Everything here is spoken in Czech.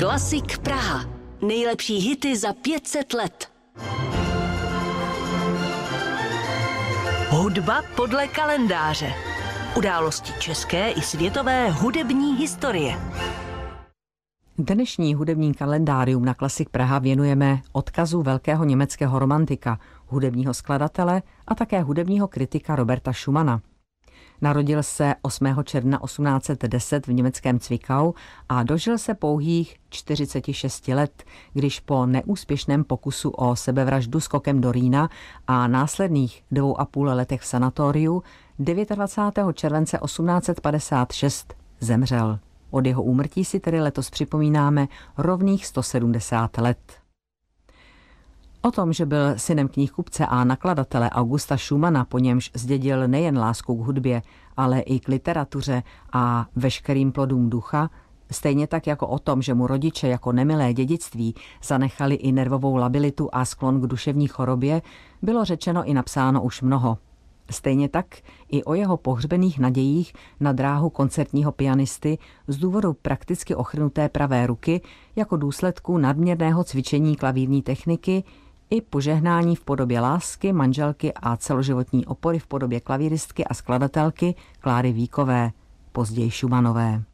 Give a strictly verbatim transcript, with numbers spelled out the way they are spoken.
Klasik Praha. Nejlepší hity za pět set let. Hudba podle kalendáře. Události české i světové hudební historie. Dnešní hudební kalendárium na Klasik Praha věnujeme odkazu velkého německého romantika, hudebního skladatele a také hudebního kritika Roberta Schumana. Narodil se osmého června osmnáct set deset v německém Zwickau a dožil se pouhých čtyřiceti šesti let, když po neúspěšném pokusu o sebevraždu skokem do Rýna a následných dvou a půl letech v sanatoriu dvacátého devátého července osmnáct set padesát šest zemřel. Od jeho úmrtí si tedy letos připomínáme rovných sto sedmdesát let. O tom, že byl synem knihkupce a nakladatele Augusta Schumana, po němž zdědil nejen lásku k hudbě, ale i k literatuře a veškerým plodům ducha, stejně tak jako o tom, že mu rodiče jako nemilé dědictví zanechali i nervovou labilitu a sklon k duševní chorobě, bylo řečeno i napsáno už mnoho. Stejně tak i o jeho pohřbených nadějích na dráhu koncertního pianisty z důvodu prakticky ochrnuté pravé ruky jako důsledku nadměrného cvičení klavírní techniky i požehnání v podobě lásky, manželky a celoživotní opory v podobě klavíristky a skladatelky Kláry Víkové, později Schumannové.